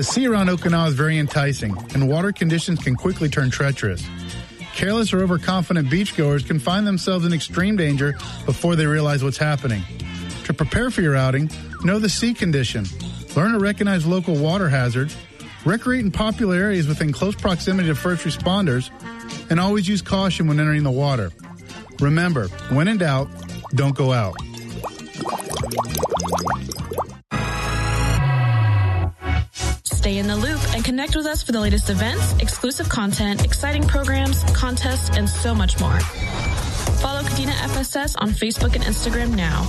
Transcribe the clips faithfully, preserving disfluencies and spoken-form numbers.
The sea around Okinawa is very enticing, and water conditions can quickly turn treacherous. Careless or overconfident beachgoers can find themselves in extreme danger before they realize what's happening. To prepare for your outing, know the sea condition, learn to recognize local water hazards, recreate in popular areas within close proximity to first responders, and always use caution when entering the water. Remember, when in doubt, don't go out. Stay in the loop and connect with us for the latest events, exclusive content, exciting programs, contests, and so much more. Follow Kadena F S S on Facebook and Instagram now.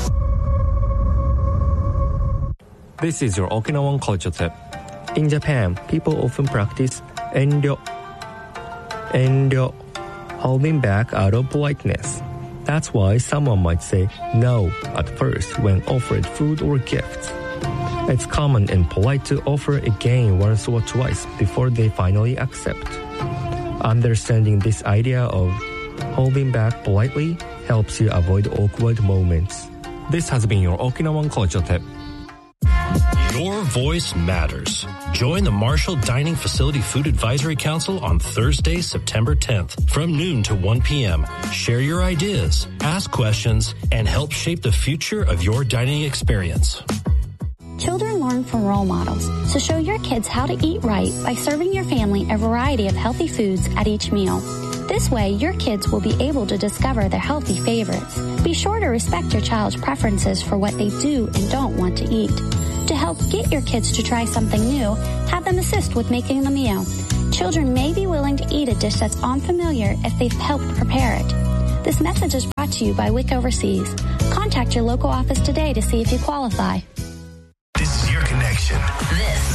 This is your Okinawan culture tip. In Japan, people often practice enryo, enryo, holding back out of politeness. That's why someone might say no at first when offered food or gifts. It's common and polite to offer again once or twice before they finally accept. Understanding this idea of holding back politely helps you avoid awkward moments. This has been your Okinawan culture tip. Your voice matters. Join the Marshall Dining Facility Food Advisory Council on Thursday, September tenth from noon to one p.m. Share your ideas, ask questions, and help shape the future of your dining experience. Children learn from role models, so show your kids how to eat right by serving your family a variety of healthy foods at each meal. This way, your kids will be able to discover their healthy favorites. Be sure to respect your child's preferences for what they do and don't want to eat. To help get your kids to try something new, have them assist with making the meal. Children may be willing to eat a dish that's unfamiliar if they've helped prepare it. This message is brought to you by WIC Overseas. Contact your local office today to see if you qualify. This is your connection. This